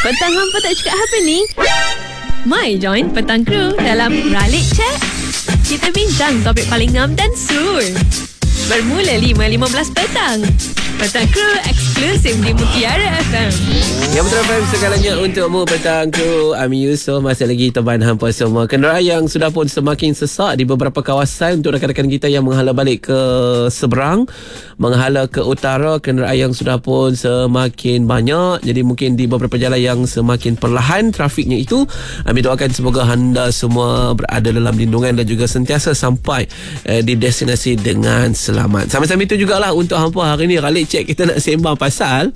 Petang hampa tak cakap apa ni? Mai join Petang Crew dalam Ralik Chat. Kita bincang topik paling ngam dan sur. Bermula 5.15 petang. Petang Crew eksklusif di Mutiara FM. Yang Mutiara FM segalanya untukmu Petang Crew. Ami Yusof masih lagi teman hampa semua. Kenderaan yang sudah pun semakin sesak di beberapa kawasan untuk rakan-rakan kita yang menghala balik ke seberang, menghala ke utara. Kenderaan yang sudah pun semakin banyak. Jadi mungkin di beberapa jalan yang semakin perlahan trafiknya itu. Ami doakan semoga anda semua berada dalam lindungan dan juga sentiasa sampai di destinasi dengan selamat. Sama-sama itu jugalah untuk hampa hari ni Ralik Cek kita nak sembang pasal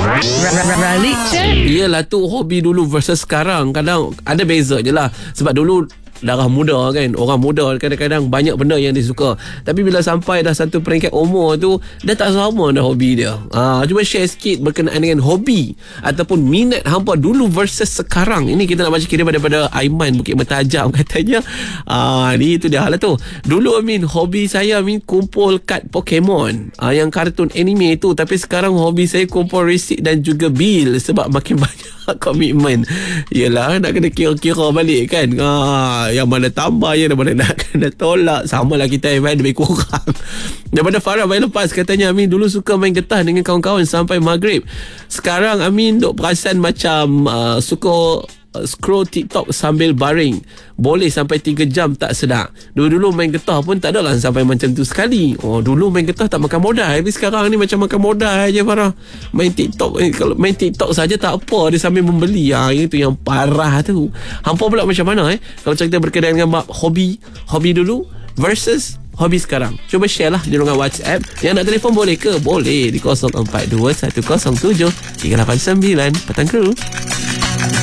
Ralik Chat. Yelah tu hobi dulu versus sekarang. Kadang ada beza je lah. Sebab dulu darah muda kan, orang muda kadang-kadang banyak benda yang dia suka. Tapi bila sampai dah satu peringkat umur tu, dah tak sama dah hobi dia. Cuba share sikit berkenaan dengan hobi ataupun minat hampa dulu versus sekarang. Ini kita nak baca kiriman daripada Aiman Bukit Mertajam. Katanya ni tu dia lah tu. Dulu hobi saya kumpul kad Pokemon, yang kartun anime tu. Tapi sekarang hobi saya kumpul receipt dan juga bil. Sebab makin banyak komitmen. Yelah, nak kena kira-kira balik kan. Yang mana tambah, yang mana nak kena tolak. Sama lah kita Aiman, lebih kurang. Daripada Farah baik lepas, katanya Amin dulu suka main getah dengan kawan-kawan sampai maghrib. Sekarang Amin duk perasan macam suka scroll TikTok sambil baring. Boleh sampai 3 jam tak sedar. Dulu-dulu main getah pun tak adalah sampai macam tu sekali. Dulu main getah tak makan modal. Tapi sekarang ni macam makan modal je Farah. Main TikTok, kalau main TikTok saja tak apa, dia sambil membeli. Itu yang parah tu. Hampa pula macam mana kalau kita berkaitan dengan hobi dulu versus hobi sekarang? Cuba share lah di ruangan WhatsApp. Yang nak telefon boleh ke? Boleh di 042107 389. Petang Crew.